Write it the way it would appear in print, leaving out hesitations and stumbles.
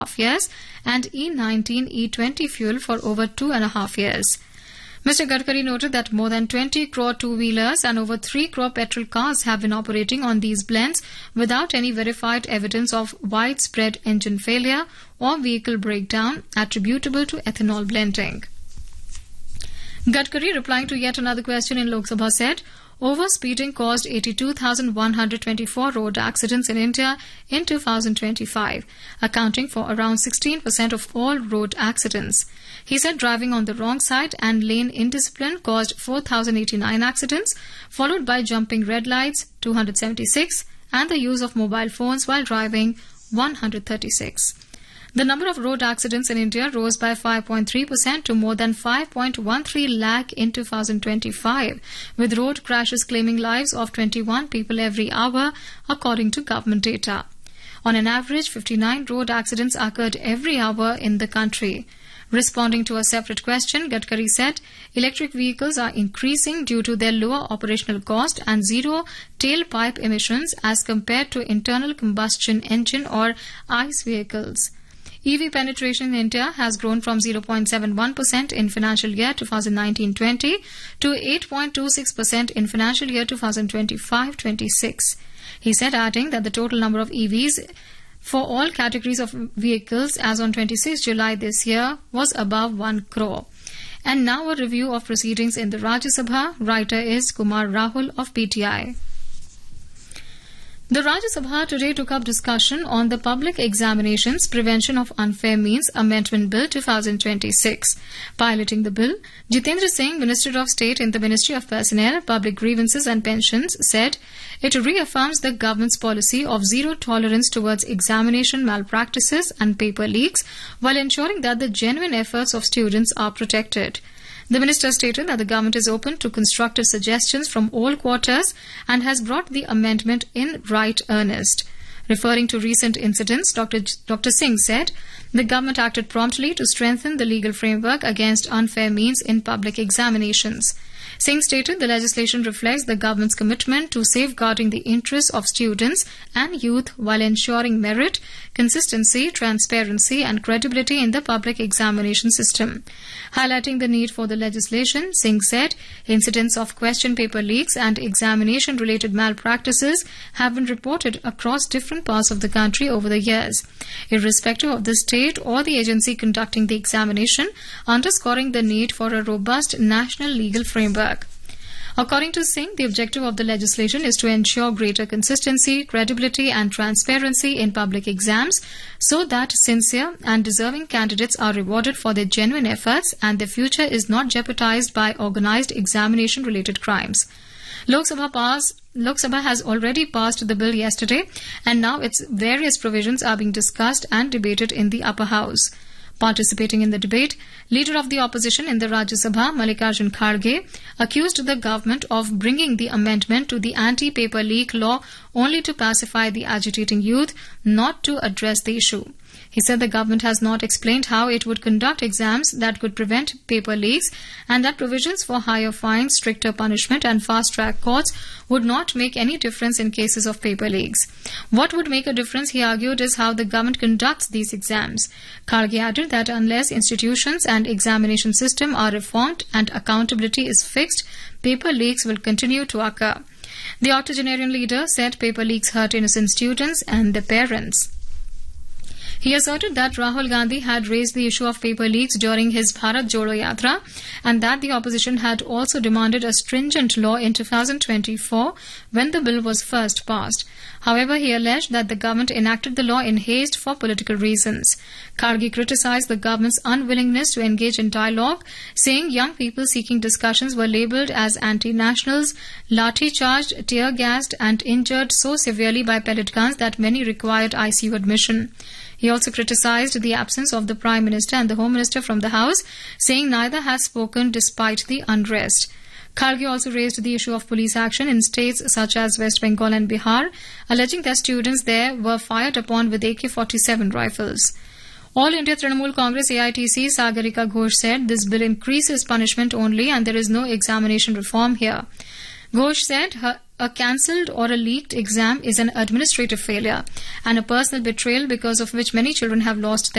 years and E19, E20 fuel for over 2.5 years. Mr. Gadkari noted that more than 20 crore two-wheelers and over 3 crore petrol cars have been operating on these blends without any verified evidence of widespread engine failure or vehicle breakdown attributable to ethanol blending. Gadkari, replying to yet another question in Lok Sabha, said, "Overspeeding caused 82,124 road accidents in India in 2025, accounting for around 16% of all road accidents." He said driving on the wrong side and lane indiscipline caused 4,089 accidents, followed by jumping red lights, 276, and the use of mobile phones while driving, 136. The number of road accidents in India rose by 5.3% to more than 5.13 lakh in 2025, with road crashes claiming lives of 21 people every hour, according to government data. On an average, 59 road accidents occurred every hour in the country. Responding to a separate question, Gadkari said electric vehicles are increasing due to their lower operational cost and zero tailpipe emissions as compared to internal combustion engine or ICE vehicles. EV penetration in India has grown from 0.71% in financial year 2019-20 to 8.26% in financial year 2025-26. He said, adding that the total number of EVs for all categories of vehicles as on 26 July this year was above 1 crore. And now a review of proceedings in the Rajya Sabha. Writer is Kumar Rahul of PTI. The Rajya Sabha today took up discussion on the Public Examinations Prevention of Unfair Means Amendment Bill 2026. Piloting the bill, Jitendra Singh, Minister of State in the Ministry of Personnel, Public Grievances and Pensions, said it reaffirms the government's policy of zero tolerance towards examination malpractices and paper leaks while ensuring that the genuine efforts of students are protected. The minister stated that the government is open to constructive suggestions from all quarters and has brought the amendment in right earnest. Referring to recent incidents, Dr. Singh said the government acted promptly to strengthen the legal framework against unfair means in public examinations. Singh stated the legislation reflects the government's commitment to safeguarding the interests of students and youth while ensuring merit, consistency, transparency and credibility in the public examination system. Highlighting the need for the legislation, Singh said incidents of question paper leaks and examination-related malpractices have been reported across different parts of the country over the years, irrespective of the state or the agency conducting the examination, underscoring the need for a robust national legal framework. According to Singh, the objective of the legislation is to ensure greater consistency, credibility and transparency in public exams so that sincere and deserving candidates are rewarded for their genuine efforts and their future is not jeopardized by organized examination-related crimes. Lok Sabha has already passed the bill yesterday and now its various provisions are being discussed and debated in the upper house. Participating in the debate, Leader of the Opposition in the Rajya Sabha, Mallikarjun Kharge, accused the government of bringing the amendment to the anti-paper leak law only to pacify the agitating youth, not to address the issue. He said the government has not explained how it would conduct exams that could prevent paper leaks and that provisions for higher fines, stricter punishment and fast-track courts would not make any difference in cases of paper leaks. What would make a difference, he argued, is how the government conducts these exams. Kharge added that unless institutions and examination system are reformed and accountability is fixed, paper leaks will continue to occur. The octogenarian leader said paper leaks hurt innocent students and their parents. He asserted that Rahul Gandhi had raised the issue of paper leaks during his Bharat Jodo Yatra and that the opposition had also demanded a stringent law in 2024 when the bill was first passed. However, he alleged that the government enacted the law in haste for political reasons. Kharge criticized the government's unwillingness to engage in dialogue, saying young people seeking discussions were labelled as anti-nationals, lathi-charged, tear-gassed and injured so severely by pellet guns that many required ICU admission. He also criticized the absence of the Prime Minister and the Home Minister from the House, saying neither has spoken despite the unrest. Kharge also raised the issue of police action in states such as West Bengal and Bihar, alleging that students there were fired upon with AK-47 rifles. All India Trinamool Congress AITC Sagarika Ghosh said this bill increases punishment only and there is no examination reform here. Ghosh said a cancelled or a leaked exam is an administrative failure and a personal betrayal because of which many children have lost their